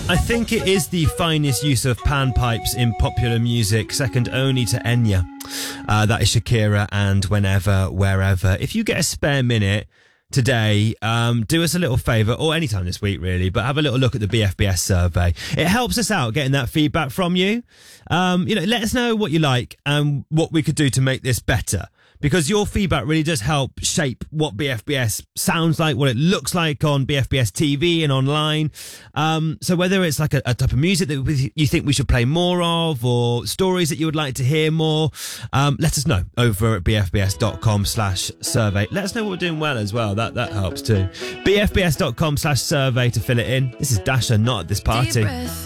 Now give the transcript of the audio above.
I think it is the finest use of panpipes in popular music, second only to Enya. That is Shakira and Whenever, Wherever. If you get a spare minute today, do us a little favour, or anytime this week really, but have a little look at the BFBS survey. It helps us out getting that feedback from you. Let us know what you like and what we could do to make this better. Because your feedback really does help shape what BFBS sounds like, what it looks like on BFBS TV and online. So whether it's like a type of music that you think we should play more of, or stories that you would like to hear more, let us know over at bfbs.com/survey. Let us know what we're doing well as well. That helps too. bfbs.com/survey to fill it in. This is Dasha, Not at This Party.